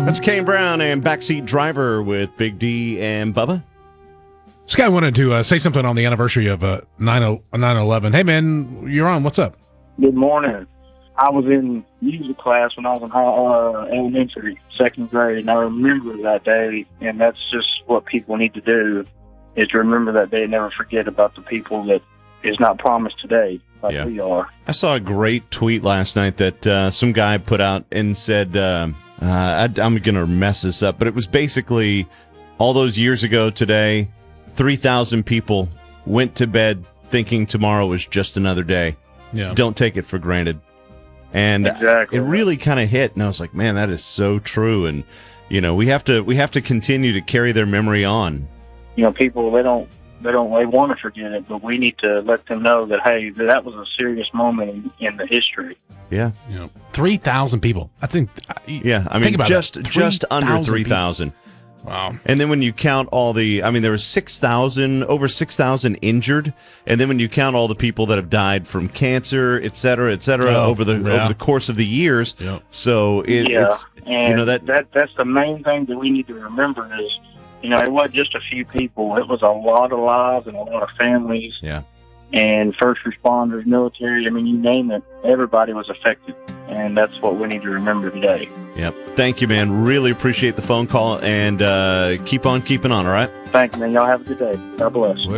That's Kane Brown and Backseat Driver with Big D and Bubba. This guy wanted to say something on the anniversary of 9/11. Hey, man, you're on. What's up? Good morning. I was in music class when I was in elementary, second grade, and I remember that day, and that's just what people need to do, is to remember that day and never forget about the people that is not promised today, like we are. I saw a great tweet last night that some guy put out and said, I'm going to mess this up, but it was basically all those years ago today, 3,000 people went to bed thinking tomorrow was just another day. Yeah. Don't take it for granted. And exactly. It really kind of hit, and I was like, man, that is so true. And, you know, we have to continue to carry their memory on. You know, people, they want to forget it, but we need to let them know that, hey, that was a serious moment in the history. Yeah. 3,000 people. Yeah, I mean, just under 3,000. Wow. And then when you count all there was over 6,000 injured. And then when you count all the people that have died from cancer, et cetera, over the course of the years. Yep. So it's, and you know, that's the main thing that we need to remember is, you know, it wasn't just a few people. It was a lot of lives and a lot of families. Yeah. And first responders, military, I mean, you name it, everybody was affected. And that's what we need to remember today. Yep. Thank you, man. Really appreciate the phone call, and keep on keeping on, all right? Thank you, man. Y'all have a good day. God bless.